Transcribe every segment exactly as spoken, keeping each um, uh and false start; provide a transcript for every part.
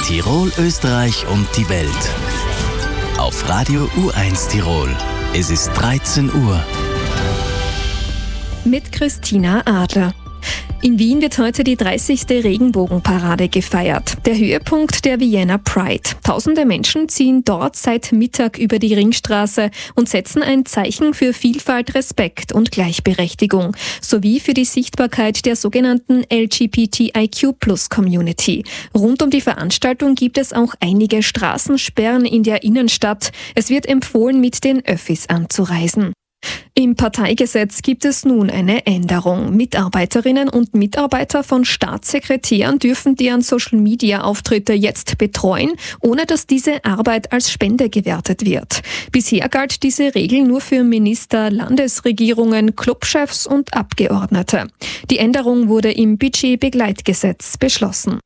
Tirol, Österreich und die Welt. Auf Radio U eins Tirol. Es ist dreizehn Uhr. Mit Christina Adler. In Wien wird heute die dreißigste Regenbogenparade gefeiert. Der Höhepunkt der Vienna Pride. Tausende Menschen ziehen dort seit Mittag über die Ringstraße und setzen ein Zeichen für Vielfalt, Respekt und Gleichberechtigung, sowie für die Sichtbarkeit der sogenannten L G B T I Q Plus Community. Rund um die Veranstaltung gibt es auch einige Straßensperren in der Innenstadt. Es wird empfohlen, mit den Öffis anzureisen. Im Parteigesetz gibt es nun eine Änderung. Mitarbeiterinnen und Mitarbeiter von Staatssekretären dürfen deren Social-Media-Auftritte jetzt betreuen, ohne dass diese Arbeit als Spende gewertet wird. Bisher galt diese Regel nur für Minister, Landesregierungen, Clubchefs und Abgeordnete. Die Änderung wurde im Budgetbegleitgesetz beschlossen.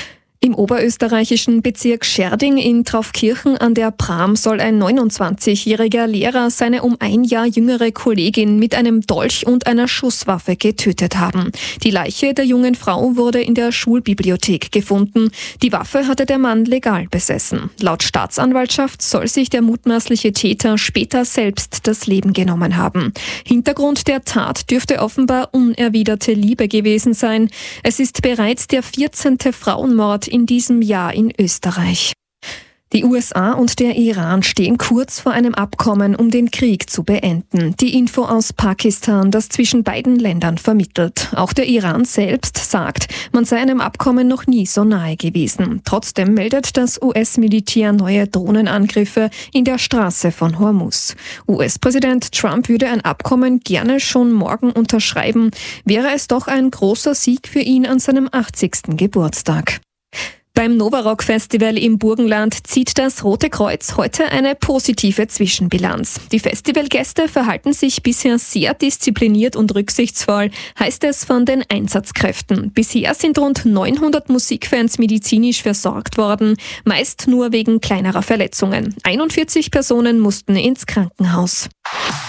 Im oberösterreichischen Bezirk Scherding in Traufkirchen an der Pram soll ein neunundzwanzigjähriger Lehrer seine um ein Jahr jüngere Kollegin mit einem Dolch und einer Schusswaffe getötet haben. Die Leiche der jungen Frau wurde in der Schulbibliothek gefunden. Die Waffe hatte der Mann legal besessen. Laut Staatsanwaltschaft soll sich der mutmaßliche Täter später selbst das Leben genommen haben. Hintergrund der Tat dürfte offenbar unerwiderte Liebe gewesen sein. Es ist bereits der vierzehnte Frauenmord in diesem Jahr in Österreich. Die U S A und der Iran stehen kurz vor einem Abkommen, um den Krieg zu beenden. Die Info aus Pakistan, das zwischen beiden Ländern vermittelt. Auch der Iran selbst sagt, man sei einem Abkommen noch nie so nahe gewesen. Trotzdem meldet das U S-Militär neue Drohnenangriffe in der Straße von Hormuz. U S-Präsident Trump würde ein Abkommen gerne schon morgen unterschreiben, wäre es doch ein großer Sieg für ihn an seinem achtzigsten Geburtstag. Beim Novarock Festival im Burgenland zieht das Rote Kreuz heute eine positive Zwischenbilanz. Die Festivalgäste verhalten sich bisher sehr diszipliniert und rücksichtsvoll, heißt es von den Einsatzkräften. Bisher sind rund neunhundert Musikfans medizinisch versorgt worden, meist nur wegen kleinerer Verletzungen. einundvierzig Personen mussten ins Krankenhaus.